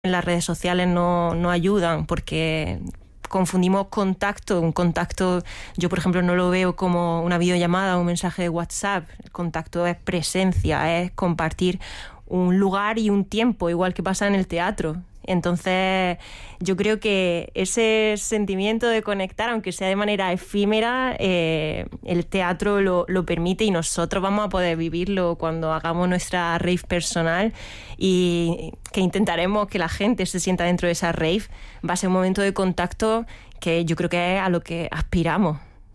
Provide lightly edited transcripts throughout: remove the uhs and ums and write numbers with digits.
en las redes sociales no ayudan, porque confundimos un contacto, yo por ejemplo no lo veo como una videollamada o un mensaje de WhatsApp. El contacto es presencia, es compartir un lugar y un tiempo, igual que pasa en el teatro. Entonces yo creo que ese sentimiento de conectar, aunque sea de manera efímera, el teatro lo permite, y nosotros vamos a poder vivirlo cuando hagamos nuestra rave personal, y que intentaremos que la gente se sienta dentro de esa rave. Va a ser un momento de contacto que yo creo que es a lo que aspiramos.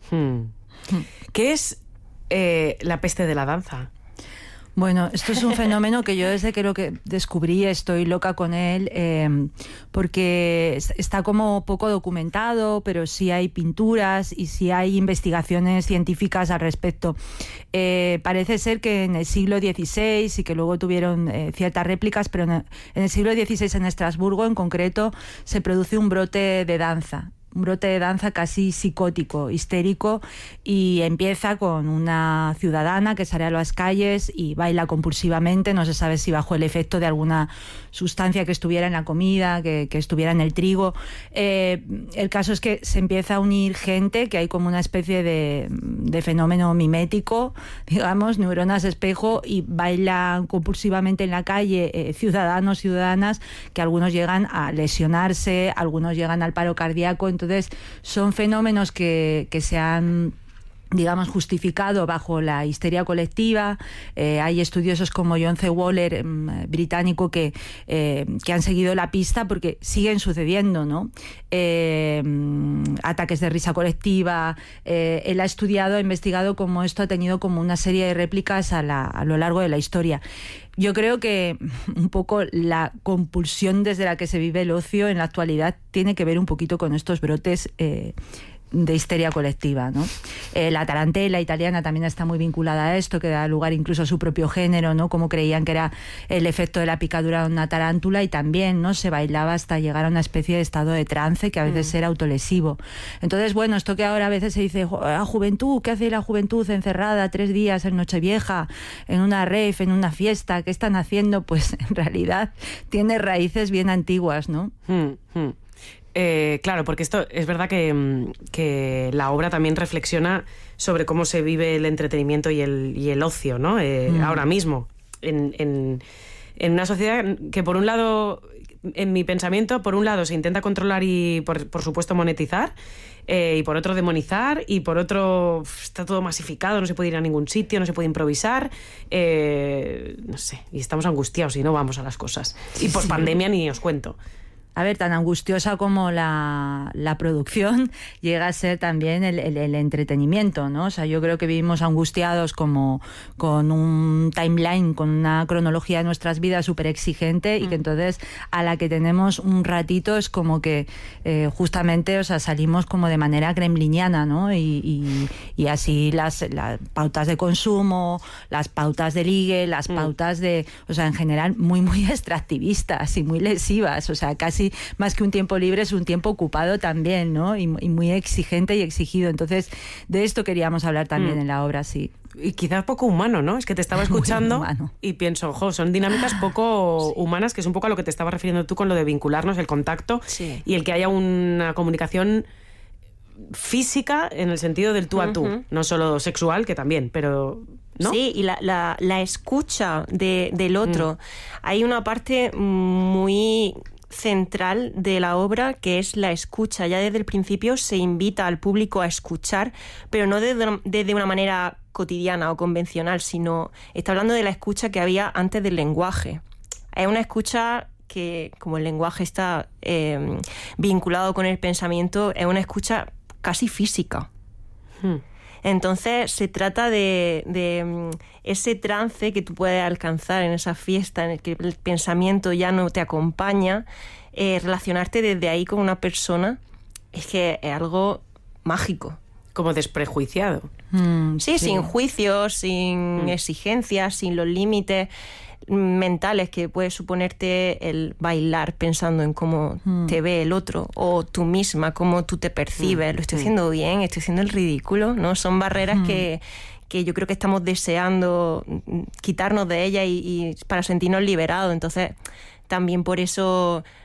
¿Qué es la peste de la danza? Bueno, esto es un fenómeno que yo desde que lo que descubrí estoy loca con él, porque está como poco documentado, pero sí hay pinturas y sí hay investigaciones científicas al respecto. Parece ser que en el siglo XVI, y que luego tuvieron ciertas réplicas, pero en el siglo XVI en Estrasburgo en concreto se produce un brote de danza. Un brote de danza casi psicótico, histérico, y empieza con una ciudadana que sale a las calles y baila compulsivamente. No se sabe si bajo el efecto de alguna sustancia que estuviera en la comida, que estuviera en el trigo. El caso es que se empieza a unir gente, que hay como una especie de fenómeno mimético, digamos, neuronas espejo, y bailan compulsivamente en la calle ciudadanos, ciudadanas, que algunos llegan a lesionarse, algunos llegan al paro cardíaco. Entonces son fenómenos que se han, digamos, justificado bajo la histeria colectiva. Hay estudiosos como John C. Waller, británico, que han seguido la pista, porque siguen sucediendo, ¿no? Ataques de risa colectiva. Él ha estudiado, ha investigado cómo esto ha tenido como una serie de réplicas a lo largo de la historia. Yo creo que un poco la compulsión desde la que se vive el ocio en la actualidad tiene que ver un poquito con estos brotes de histeria colectiva, ¿no? La tarantela italiana también está muy vinculada a esto, que da lugar incluso a su propio género, ¿no? Como creían que era el efecto de la picadura de una tarántula, y también, ¿no?, se bailaba hasta llegar a una especie de estado de trance que a veces era autolesivo. Entonces, bueno, esto que ahora a veces se dice, la juventud, ¿qué hace la juventud encerrada 3 días en Nochevieja, en una rave, en una fiesta? ¿Qué están haciendo? Pues en realidad tiene raíces bien antiguas, ¿no? Claro, porque esto es verdad que la obra también reflexiona sobre cómo se vive el entretenimiento y el ocio, ¿no? Ahora mismo, en una sociedad que, por un lado, en mi pensamiento, por un lado se intenta controlar y, por supuesto, monetizar, y por otro demonizar, y por otro está todo masificado, no se puede ir a ningún sitio, no se puede improvisar, no sé, y estamos angustiados y no vamos a las cosas. Y por pandemia ni os cuento. A ver, tan angustiosa como la producción llega a ser también el entretenimiento, ¿no? O sea, yo creo que vivimos angustiados como con un timeline, con una cronología de nuestras vidas súper exigente, y que entonces a la que tenemos un ratito es como que justamente, o sea, salimos como de manera gremliniana, ¿no? Y así las pautas de consumo, las pautas de ligue, las pautas de, o sea, en general muy, muy extractivistas y muy lesivas, o sea, casi más que un tiempo libre es un tiempo ocupado también, ¿no? Y muy exigente y exigido. Entonces, de esto queríamos hablar también en la obra, sí. Y quizás poco humano, ¿no? Es que te estaba escuchando y pienso, son dinámicas poco humanas, que es un poco a lo que te estabas refiriendo tú con lo de vincularnos, el contacto, y el que haya una comunicación física en el sentido del tú a tú, no solo sexual, que también, pero, ¿no? Sí, y la escucha del otro. Hay una parte muy central de la obra, que es la escucha. Ya desde el principio se invita al público a escuchar, pero no desde una manera cotidiana o convencional, sino está hablando de la escucha que había antes del lenguaje. Es una escucha que, como el lenguaje está vinculado con el pensamiento, es una escucha casi física. Entonces se trata de ese trance que tú puedes alcanzar en esa fiesta en el que el pensamiento ya no te acompaña. Relacionarte desde ahí con una persona es que es algo mágico. Como desprejuiciado. Sí, sin juicios, sin exigencias, sin los límites mentales que puede suponerte el bailar pensando en cómo te ve el otro, o tú misma, cómo tú te percibes. ¿Lo estoy haciendo bien? ¿Estoy haciendo el ridículo? ¿No? Son barreras que yo creo que estamos deseando quitarnos de ellas y para sentirnos liberados. Entonces también por eso